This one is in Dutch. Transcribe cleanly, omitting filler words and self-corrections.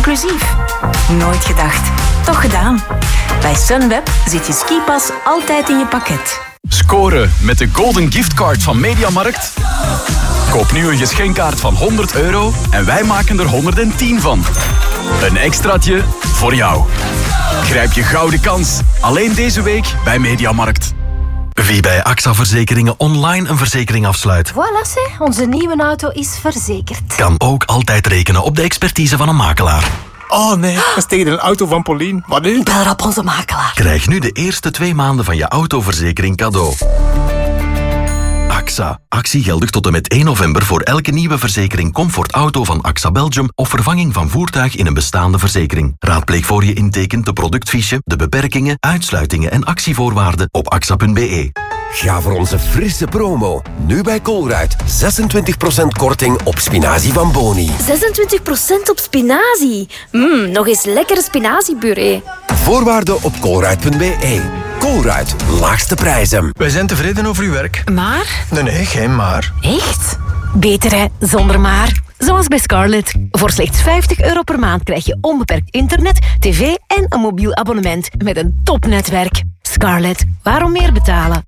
inclusief. Nooit gedacht. Toch gedaan. Bij Sunweb zit je skipas altijd in je pakket. Scoren met de Golden Giftcard van Mediamarkt? Koop nu een geschenkkaart van €100 en wij maken er 110 van. Een extraatje voor jou. Grijp je gouden kans. Alleen deze week bij Mediamarkt. Wie bij AXA Verzekeringen online een verzekering afsluit, Voilà, zeg. Onze nieuwe auto is verzekerd. kan ook altijd rekenen op de expertise van een makelaar. Oh nee, dat is tegen een auto van Pauline. Wat nu? Bel rap onze makelaar. Krijg nu de eerste 2 maanden van je autoverzekering cadeau. AXA. Actie geldig tot en met 1 november voor elke nieuwe verzekering Comfort Auto van AXA Belgium of vervanging van voertuig in een bestaande verzekering. Raadpleeg voor je intekent de productfiche, de beperkingen, uitsluitingen en actievoorwaarden op axa.be. Ga voor onze frisse promo. Nu bij Colruyt. 26% korting op spinazie van Boni. 26% op spinazie. Nog eens lekkere spinaziepuree. Voorwaarden op colruyt.be. Colruyt, laagste prijzen. Wij zijn tevreden over uw werk. Maar? Nee, geen maar. Echt? Beter hè, zonder maar. Zoals bij Scarlett. Voor slechts €50 per maand krijg je onbeperkt internet, tv en een mobiel abonnement met een topnetwerk. Scarlett, waarom meer betalen?